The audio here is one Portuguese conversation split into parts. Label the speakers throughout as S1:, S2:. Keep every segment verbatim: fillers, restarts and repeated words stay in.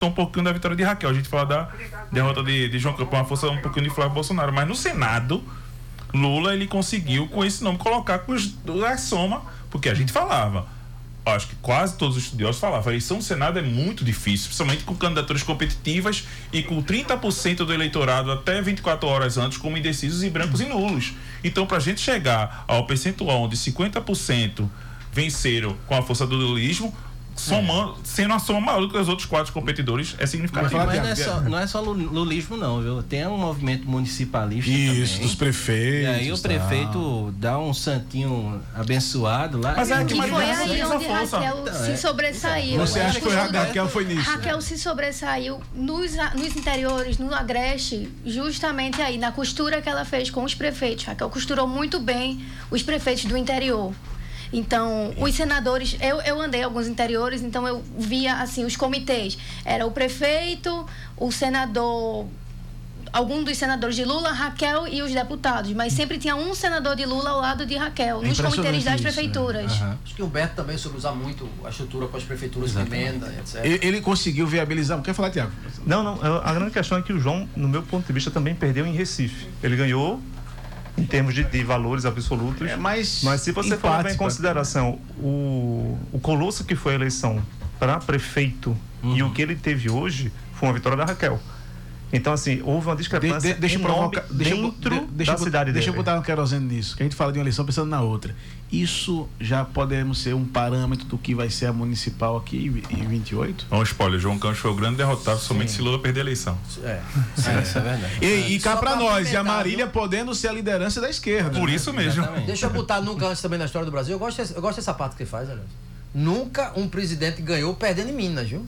S1: um pouquinho da vitória de Raquel. A gente fala da derrota de, de João Campos, uma força um pouquinho de Flávio Bolsonaro. Mas no Senado, Lula, ele conseguiu, com esse nome, colocar com os, a soma, porque a gente falava, acho que quase todos os estudiosos falavam, a eleição no Senado é muito difícil, principalmente com candidaturas competitivas e com trinta por cento do eleitorado até vinte e quatro horas antes como indecisos e brancos e nulos. Então, para a gente chegar ao percentual onde cinquenta por cento venceram com a força do lulismo, somando, sendo a soma maior do que os outros quatro competidores, é significativo.
S2: Mas não é só, não é só lulismo não, viu? Tem um movimento municipalista
S3: Isso,
S2: também.
S3: dos prefeitos.
S2: E aí o
S3: tá.
S2: prefeito dá um santinho abençoado lá.
S1: Mas é
S4: que
S1: que
S4: foi aí onde Raquel
S2: Então,
S4: se
S2: é.
S4: sobressaiu.
S3: Você acha que foi a Raquel foi nisso?
S4: Raquel se sobressaiu nos, nos interiores, no Agreste, justamente aí, na costura que ela fez com os prefeitos. Raquel costurou muito bem os prefeitos do interior. Então, os senadores, eu, eu andei alguns interiores, então eu via, assim, os comitês. Era o prefeito, o senador, algum dos senadores de Lula, Raquel e os deputados. Mas sempre tinha um senador de Lula ao lado de Raquel,
S3: é
S4: nos comitês das
S3: isso,
S4: prefeituras.
S3: Né? Uhum.
S5: Acho que o Humberto também soube usar muito a estrutura com as prefeituras de emenda, etcétera.
S3: Ele, ele conseguiu viabilizar. Quer falar, Tiago?
S6: Não, não. A grande questão é que o João, no meu ponto de vista, também perdeu em Recife. Ele ganhou em termos de, de valores absolutos.
S3: É, mas,
S6: mas se você for levar em consideração o, o colosso que foi a eleição para prefeito uhum. e o que ele teve hoje, foi uma vitória da Raquel. Então, assim, houve uma discrepância
S3: de, de, deixa
S6: enorme
S3: provocar, deixa,
S6: dentro
S3: de, deixa,
S6: da cidade
S3: Deixa
S6: dele.
S3: eu botar um querosene nisso, que a gente fala de uma eleição pensando na outra. Isso já podemos ser um parâmetro do que vai ser a municipal aqui em vinte e oito?
S1: Um spoiler, João Campos foi o grande derrotado somente se Lula perder a eleição.
S5: É,
S2: é, é isso é verdade.
S3: E, e cá pra nós, e a Marília podendo ser a liderança da esquerda.
S1: Por isso mesmo.
S2: Exatamente.
S5: Deixa eu botar nunca antes também na história do Brasil. Eu gosto, eu gosto dessa parte que ele faz, aliás. Nunca um presidente ganhou perdendo em Minas, viu?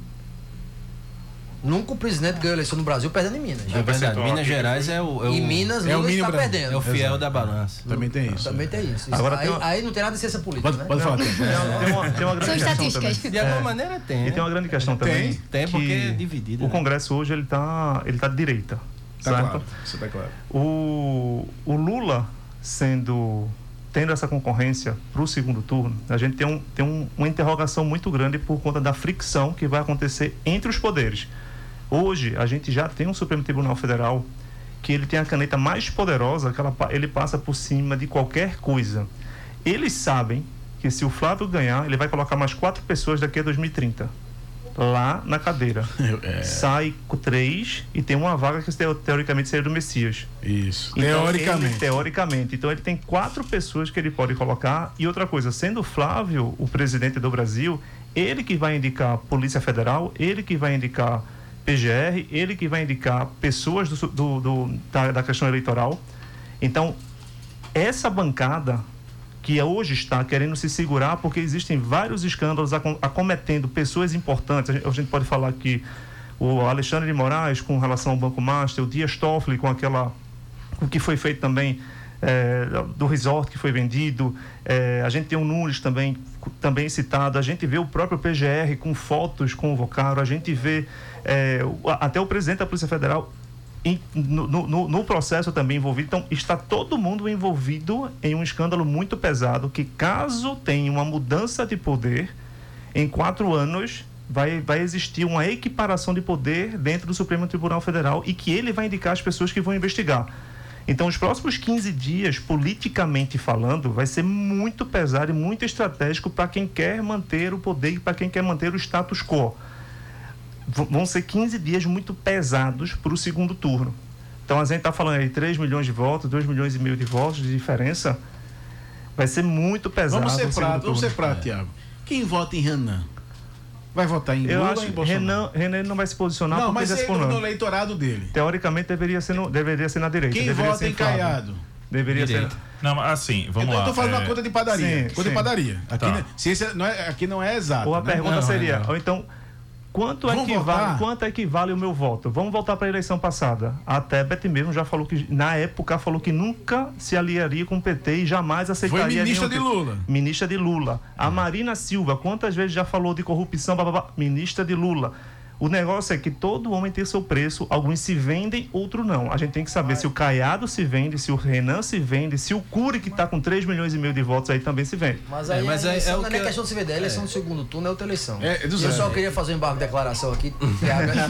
S5: Nunca o presidente ganhou eleição no Brasil perdendo em Minas.
S2: É verdade. Minas Gerais é o. É o
S5: em Minas,
S3: é
S5: Lula
S3: o
S5: está
S3: Brasil.
S5: perdendo.
S2: É o fiel
S3: Exato.
S2: da balança.
S3: Também tem isso.
S5: Também tem isso. isso.
S6: Agora
S5: aí,
S6: tem uma...
S5: aí não tem nada de ciência política,
S3: Pode,
S5: né?
S3: pode falar.
S6: Tem uma, tem uma grande
S4: São
S6: questão
S4: estatísticas.
S6: também.
S2: De alguma
S6: É,
S2: maneira tem.
S6: E tem uma grande questão também.
S2: Tem, porque
S6: que
S2: é dividido.
S6: O
S2: né?
S6: Congresso hoje ele está ele tá de direita.
S3: Tá
S6: certo?
S3: claro. Isso tá claro.
S6: O, o Lula sendo tendo essa concorrência para o segundo turno, a gente tem, um, tem um, uma interrogação muito grande por conta da fricção que vai acontecer entre os poderes. Hoje, a gente já tem um Supremo Tribunal Federal que ele tem a caneta mais poderosa, que ela, ele passa por cima de qualquer coisa. Eles sabem que se o Flávio ganhar, ele vai colocar mais quatro pessoas daqui a dois mil e trinta lá na cadeira.
S3: É.
S6: Sai com três e tem uma vaga que teoricamente seria do Messias.
S3: Isso.
S6: Então,
S3: Teoricamente.
S6: Ele, teoricamente. Então ele tem quatro pessoas que ele pode colocar. E outra coisa, sendo o Flávio o presidente do Brasil, ele que vai indicar Polícia Federal, ele que vai indicar P G R, ele que vai indicar pessoas do, do, do, da, da questão eleitoral. Então, essa bancada que hoje está querendo se segurar porque existem vários escândalos acometendo pessoas importantes. A gente, a gente pode falar que o Alexandre de Moraes com relação ao Banco Master, o Dias Toffoli com aquela, o que foi feito também é, do resort que foi vendido, é, a gente tem o Nunes também, também citado, a gente vê o próprio P G R com fotos com o Vocaro, a gente vê é, até o presidente da Polícia Federal em, no, no, no processo também envolvido. Então está todo mundo envolvido em um escândalo muito pesado que, caso tenha uma mudança de poder em quatro anos, vai, vai existir uma equiparação de poder dentro do Supremo Tribunal Federal e que ele vai indicar as pessoas que vão investigar. Então, os próximos quinze dias, politicamente falando, vai ser muito pesado e muito estratégico para quem quer manter o poder e para quem quer manter o status quo. V- vão ser quinze dias muito pesados para o segundo turno. Então, a gente está falando aí três milhões de votos, dois milhões e meio de votos de diferença. Vai ser muito pesado.
S3: Vamos ser
S6: o segundo
S3: prato, vamos
S6: turno.
S3: ser prato, Tiago. Quem vota em Renan? Vai votar em
S6: Eu
S3: Lula
S6: acho
S3: ou em
S6: que
S3: Bolsonaro?
S6: Renan, Renan não vai se posicionar
S3: Não,
S6: porque
S3: mas
S6: já se
S3: é no
S6: posicionou.
S3: eleitorado dele.
S6: Teoricamente deveria ser, no, deveria ser na direita.
S3: Quem
S6: deveria
S3: vota
S6: ser
S3: em
S6: Flávio.
S3: Caiado?
S6: Deveria
S2: Direita.
S6: ser.
S1: Não, mas assim, vamos
S3: eu
S1: lá.
S3: tô, eu tô falando
S1: é...
S3: uma conta de padaria.
S6: Sim,
S3: conta
S6: sim.
S3: de padaria. Aqui,
S1: Tá.
S3: né, ciência não é, aqui não é exato.
S6: Ou a
S3: né?
S6: pergunta
S2: Não,
S6: seria,
S2: não.
S6: ou então, quanto,
S3: Vamos
S6: equivale,
S3: votar?
S6: quanto equivale o meu voto? Vamos voltar para a eleição passada. A Tebet mesmo já falou que, na época, falou que nunca se aliaria com o P T e jamais aceitaria.
S3: Foi ministra de
S6: nenhum-
S3: Lula.
S6: Ministra de Lula. A Marina Silva, quantas vezes já falou de corrupção? Blá, blá, blá, ministra de Lula. O negócio é que todo homem tem seu preço, alguns se vendem, outros não. A gente tem que saber se o Caiado se vende, se o Renan se vende, se o Cury, que está com três milhões e meio de votos aí, também se vende.
S5: Mas aí
S2: É, mas
S5: a
S2: é-
S5: eleição
S2: é o
S5: não é
S2: que
S5: nem
S2: eu-
S5: questão de se vender, a eleição do segundo turno é outra eleição.
S3: É, é do
S5: eu
S3: zero.
S5: só queria fazer um embargo de declaração aqui, Tiago,